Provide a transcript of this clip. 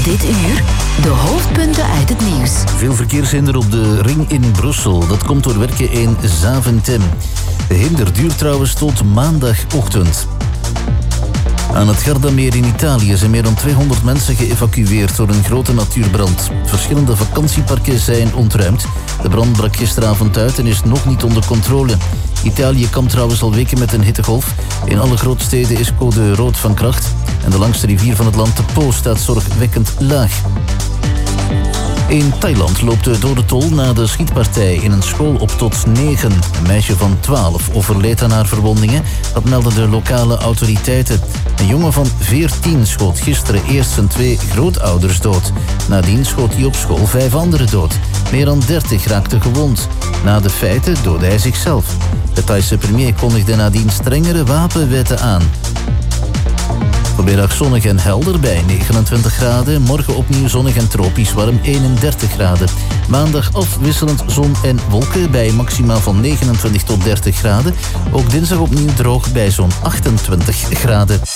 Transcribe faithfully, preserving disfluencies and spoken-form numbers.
Dit uur de hoofdpunten uit het nieuws. Veel verkeershinder op de ring in Brussel. Dat komt door werken in Zaventem. De hinder duurt trouwens tot maandagochtend. Aan het Gardameer in Italië zijn meer dan tweehonderd mensen geëvacueerd door een grote natuurbrand. Verschillende vakantieparken zijn ontruimd. De brand brak gisteravond uit en is nog niet onder controle. Italië kampt trouwens al weken met een hittegolf. In alle grote steden is code rood van kracht. En de langste rivier van het land, de Po, staat zorgwekkend laag. In Thailand loopt de dode tol na de schietpartij in een school op tot negen. Een meisje van twaalf overleed aan haar verwondingen. Dat melden de lokale autoriteiten. Een jongen van veertien schoot gisteren eerst zijn twee grootouders dood. Nadien schoot hij op school vijf anderen dood. Meer dan dertig raakten gewond. Na de feiten doodde hij zichzelf. De Thaise premier kondigde nadien strengere wapenwetten aan. Vanmiddag zonnig en helder bij negenentwintig graden. Morgen opnieuw zonnig en tropisch warm eenendertig graden. Maandag afwisselend zon en wolken bij maximaal van negenentwintig tot dertig graden. Ook dinsdag opnieuw droog bij zo'n achtentwintig graden.